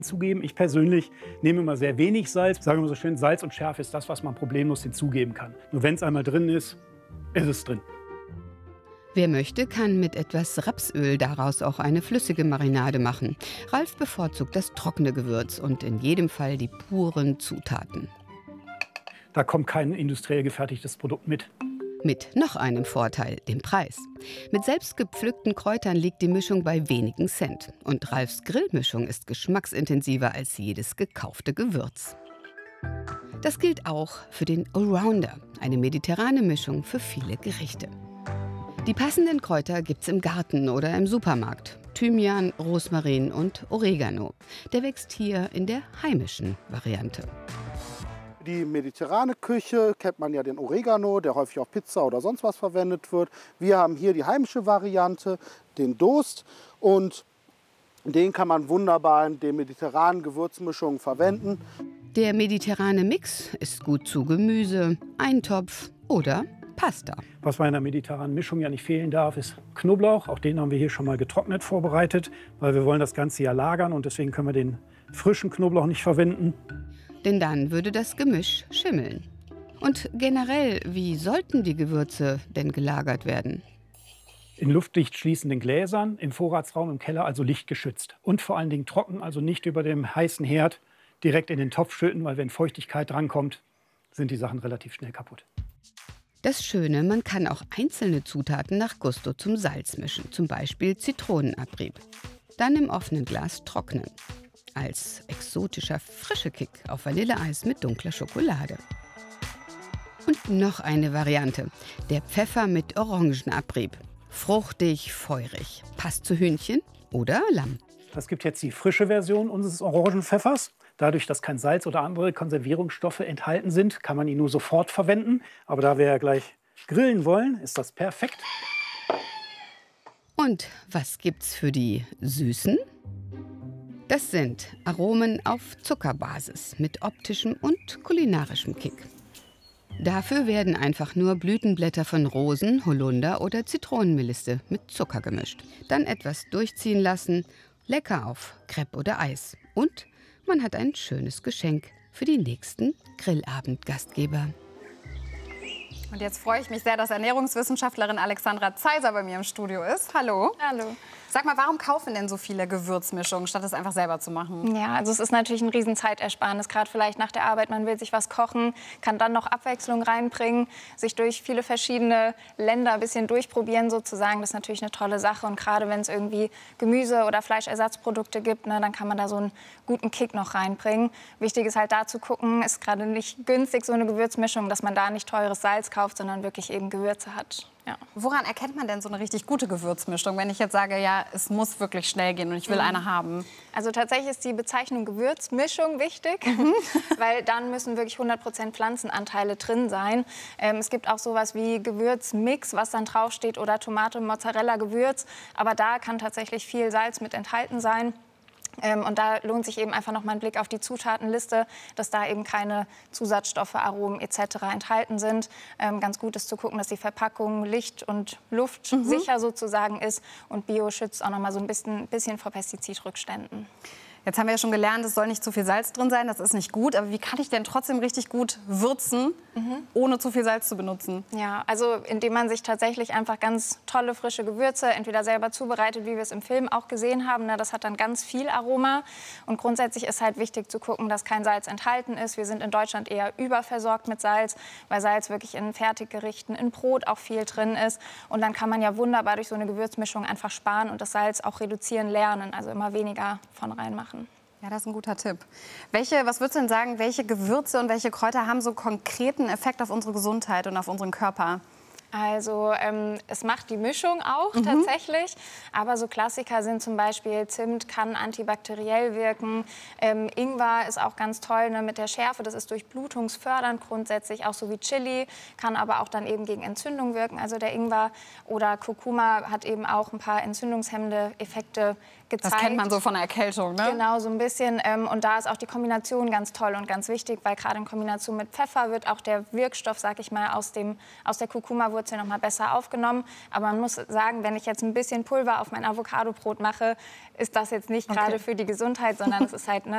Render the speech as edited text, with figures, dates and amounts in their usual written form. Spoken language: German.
zugeben. Ich persönlich nehme immer sehr wenig Salz. Sagen wir so schön, Salz und Schärfe ist das, was man problemlos hinzugeben kann. Nur wenn es einmal drin ist, ist es drin. Wer möchte, kann mit etwas Rapsöl daraus auch eine flüssige Marinade machen. Ralf bevorzugt das trockene Gewürz und in jedem Fall die puren Zutaten. Da kommt kein industriell gefertigtes Produkt mit. Mit noch einem Vorteil, dem Preis. Mit selbst gepflückten Kräutern liegt die Mischung bei wenigen Cent. Und Ralfs Grillmischung ist geschmacksintensiver als jedes gekaufte Gewürz. Das gilt auch für den Allrounder, eine mediterrane Mischung für viele Gerichte. Die passenden Kräuter gibt's im Garten oder im Supermarkt. Thymian, Rosmarin und Oregano. Der wächst hier in der heimischen Variante. Die mediterrane Küche kennt man ja den Oregano, der häufig auf Pizza oder sonst was verwendet wird. Wir haben hier die heimische Variante, den Dost. Und den kann man wunderbar in den mediterranen Gewürzmischungen verwenden. Der mediterrane Mix ist gut zu Gemüse, Eintopf oder Pasta. Was bei einer mediterranen Mischung ja nicht fehlen darf, ist Knoblauch. Auch den haben wir hier schon mal getrocknet vorbereitet, weil wir wollen das Ganze ja lagern und deswegen können wir den frischen Knoblauch nicht verwenden. Denn dann würde das Gemisch schimmeln. Und generell, wie sollten die Gewürze denn gelagert werden? In luftdicht schließenden Gläsern, im Vorratsraum, im Keller, also lichtgeschützt. Und vor allen Dingen trocken, also nicht über dem heißen Herd direkt in den Topf schütten, weil wenn Feuchtigkeit drankommt, sind die Sachen relativ schnell kaputt. Das Schöne, man kann auch einzelne Zutaten nach Gusto zum Salz mischen, zum Beispiel Zitronenabrieb. Dann im offenen Glas trocknen. Als exotischer frischer Kick auf Vanilleeis mit dunkler Schokolade. Und noch eine Variante, der Pfeffer mit Orangenabrieb. Fruchtig, feurig, passt zu Hühnchen oder Lamm. Es gibt jetzt die frische Version unseres Orangenpfeffers. Dadurch, dass kein Salz oder andere Konservierungsstoffe enthalten sind, kann man ihn nur sofort verwenden. Aber da wir ja gleich grillen wollen, ist das perfekt. Und was gibt's für die Süßen? Das sind Aromen auf Zuckerbasis mit optischem und kulinarischem Kick. Dafür werden einfach nur Blütenblätter von Rosen, Holunder oder Zitronenmelisse mit Zucker gemischt. Dann etwas durchziehen lassen, lecker auf Crepe oder Eis. Und man hat ein schönes Geschenk für die nächsten Grillabendgastgeber. Und jetzt freue ich mich sehr, dass Ernährungswissenschaftlerin Alexandra Zeiser bei mir im Studio ist. Hallo. Hallo. Sag mal, warum kaufen denn so viele Gewürzmischungen, statt es einfach selber zu machen? Ja, also es ist natürlich ein Riesenzeitersparnis, gerade vielleicht nach der Arbeit, man will sich was kochen, kann dann noch Abwechslung reinbringen, sich durch viele verschiedene Länder ein bisschen durchprobieren sozusagen, das ist natürlich eine tolle Sache und gerade wenn es irgendwie Gemüse- oder Fleischersatzprodukte gibt, ne, dann kann man da so einen guten Kick noch reinbringen. Wichtig ist halt da zu gucken, ist gerade nicht günstig so eine Gewürzmischung, dass man da nicht teures Salz kauft, sondern wirklich eben Gewürze hat. Ja. Woran erkennt man denn so eine richtig gute Gewürzmischung, wenn ich jetzt sage, ja, es muss wirklich schnell gehen und ich will eine haben? Also tatsächlich ist die Bezeichnung Gewürzmischung wichtig, weil dann müssen wirklich 100% Pflanzenanteile drin sein. Es gibt auch sowas wie Gewürzmix, was dann draufsteht, oder Tomate, Mozzarella, Gewürz. Aber da kann tatsächlich viel Salz mit enthalten sein. Und da lohnt sich eben einfach noch mal ein Blick auf die Zutatenliste, dass da eben keine Zusatzstoffe, Aromen etc. enthalten sind. Ganz gut ist zu gucken, dass die Verpackung licht- und luftsicher sozusagen ist. Und Bio schützt auch noch mal so ein bisschen vor Pestizidrückständen. Jetzt haben wir ja schon gelernt, es soll nicht zu viel Salz drin sein, das ist nicht gut. Aber wie kann ich denn trotzdem richtig gut würzen, ohne zu viel Salz zu benutzen? Ja, also indem man sich tatsächlich einfach ganz tolle frische Gewürze entweder selber zubereitet, wie wir es im Film auch gesehen haben. Ne, das hat dann ganz viel Aroma. Und grundsätzlich ist halt wichtig zu gucken, dass kein Salz enthalten ist. Wir sind in Deutschland eher überversorgt mit Salz, weil Salz wirklich in Fertiggerichten, in Brot auch viel drin ist. Und dann kann man ja wunderbar durch so eine Gewürzmischung einfach sparen und das Salz auch reduzieren lernen, also immer weniger von reinmachen. Ja, das ist ein guter Tipp. Was würdest du denn sagen, welche Gewürze und welche Kräuter haben so konkreten Effekt auf unsere Gesundheit und auf unseren Körper? Also es macht die Mischung auch tatsächlich, aber so Klassiker sind zum Beispiel Zimt kann antibakteriell wirken, Ingwer ist auch ganz toll, ne, mit der Schärfe, das ist durchblutungsfördernd grundsätzlich, auch so wie Chili, kann aber auch dann eben gegen Entzündung wirken, also der Ingwer, oder Kurkuma hat eben auch ein paar entzündungshemmende Effekte gezeigt. Das kennt man so von der Erkältung, ne? Genau, so ein bisschen. Und da ist auch die Kombination ganz toll und ganz wichtig, weil gerade in Kombination mit Pfeffer wird auch der Wirkstoff, sag ich mal, aus der Kurkuma-Wurzel noch mal besser aufgenommen. Aber man muss sagen, wenn ich jetzt ein bisschen Pulver auf mein Avocadobrot mache, ist das jetzt nicht gerade für die Gesundheit, sondern es ist halt, ne,